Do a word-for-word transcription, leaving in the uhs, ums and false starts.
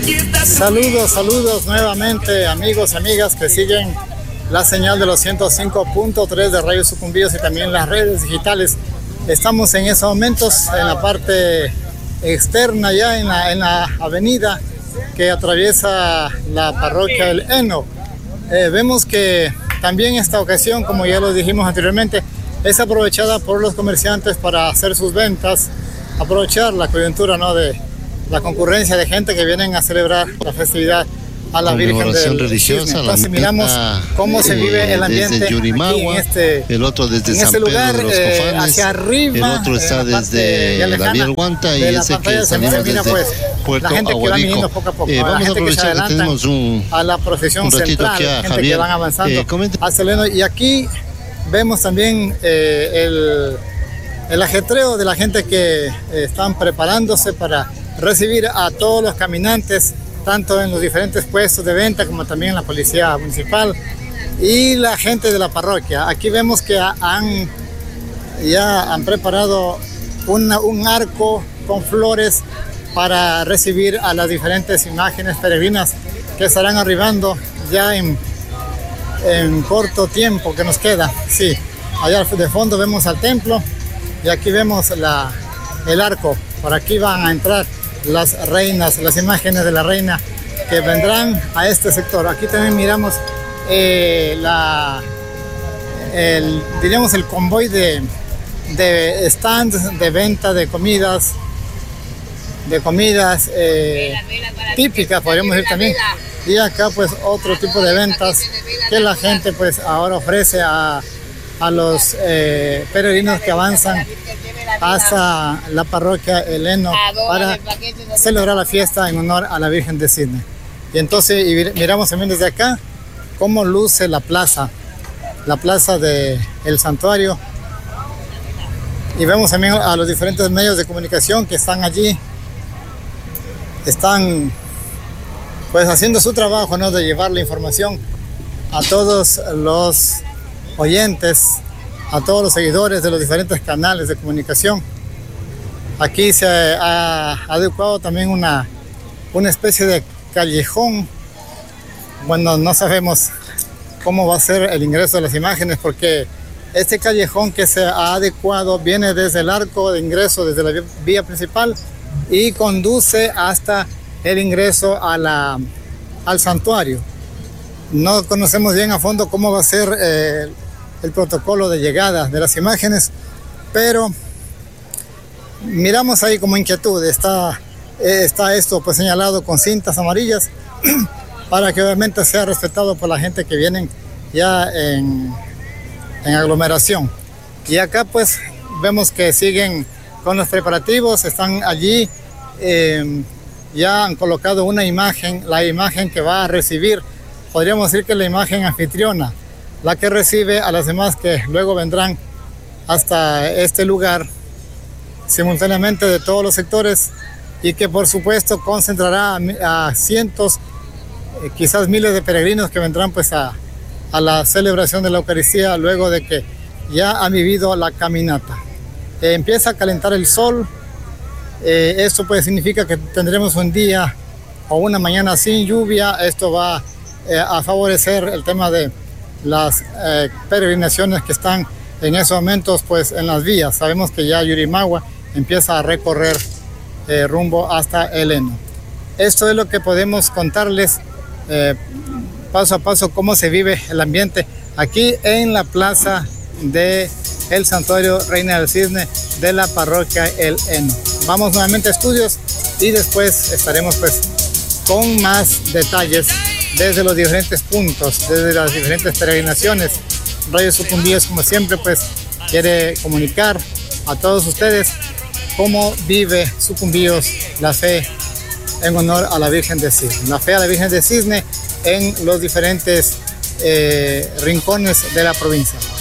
Saludos, saludos nuevamente, amigos, amigas que siguen la señal de los ciento cinco punto tres de Radio Sucumbíos y también las redes digitales. Estamos en estos momentos en la parte externa, ya en la, en la avenida que atraviesa la parroquia El Heno. Eh, vemos que también esta ocasión, como ya lo dijimos anteriormente, es aprovechada por los comerciantes para hacer sus ventas, aprovechar la coyuntura, ¿no?, de la concurrencia de gente que vienen a celebrar la festividad a la Virgen del religiosa. Entonces miramos cómo se vive el ambiente desde Yurimawa, aquí en este, el otro desde en San este lugar, Pedro de los eh, Cofanes, hacia arriba, el otro está desde David Guanta y ese que salimos desde pues, Puerto la gente Aguadico. Que va viniendo poco a poco, eh, vamos a aprovechar que, que tenemos un, a la procesión un ratito central, aquí a gente Javier. Que van avanzando Eh, hacia el Heno, y aquí vemos también eh, el, el ajetreo de la gente que eh, están preparándose para recibir a todos los caminantes, tanto en los diferentes puestos de venta como también la policía municipal y la gente de la parroquia. Aquí vemos que han, ya han preparado una, un arco con flores para recibir a las diferentes imágenes peregrinas que estarán arribando ya en, en corto tiempo que nos queda. Sí, allá de fondo vemos al templo y aquí vemos la, el arco. Por aquí van a entrar las reinas, las imágenes de la reina que vendrán a este sector. Aquí también miramos eh, la, el, diríamos el convoy de, de stands de venta de comidas, de comidas eh, típicas, podríamos decir también. Y acá pues otro tipo de ventas que la gente pues ahora ofrece a, a los eh, peregrinos que avanzan hasta la parroquia El Heno para celebrar la fiesta en honor a la Virgen de Cisne. Y entonces y miramos también desde acá cómo luce la plaza, la plaza del santuario, y vemos también a los diferentes medios de comunicación que están allí, están pues haciendo su trabajo, ¿no?, de llevar la información a todos los oyentes, a todos los seguidores de los diferentes canales de comunicación. Aquí se ha adecuado también una, una especie de callejón. Bueno, no sabemos cómo va a ser el ingreso de las imágenes, porque este callejón que se ha adecuado viene desde el arco de ingreso, desde la vía principal, y conduce hasta el ingreso a la, al santuario. No conocemos bien a fondo cómo va a ser eh, el protocolo de llegada de las imágenes, pero miramos ahí como inquietud. Está, está esto pues señalado con cintas amarillas para que obviamente sea respetado por la gente que vienen ya en, en aglomeración. Y acá pues vemos que siguen con los preparativos, están allí, eh, ya han colocado una imagen, la imagen que va a recibir, podríamos decir que la imagen anfitriona, la que recibe a las demás que luego vendrán hasta este lugar simultáneamente de todos los sectores, y que por supuesto concentrará a, a cientos, eh, quizás miles de peregrinos que vendrán pues a, a la celebración de la Eucaristía luego de que ya han vivido la caminata. Eh, empieza a calentar el sol, eh, esto pues significa que tendremos un día o una mañana sin lluvia. Esto va eh, a favorecer el tema de las eh, peregrinaciones que están en esos momentos pues en las vías. Sabemos que ya Yurimawa empieza a recorrer eh, rumbo hasta El Heno. Esto es lo que podemos contarles eh, paso a paso cómo se vive el ambiente aquí en la plaza de el santuario Reina del Cisne de la parroquia El Heno. Vamos nuevamente a estudios y después estaremos pues con más detalles desde los diferentes puntos, desde las diferentes peregrinaciones. Radio Sucumbíos, como siempre, pues quiere comunicar a todos ustedes cómo vive Sucumbíos la fe en honor a la Virgen de Cisne, la fe a la Virgen de Cisne en los diferentes eh, rincones de la provincia.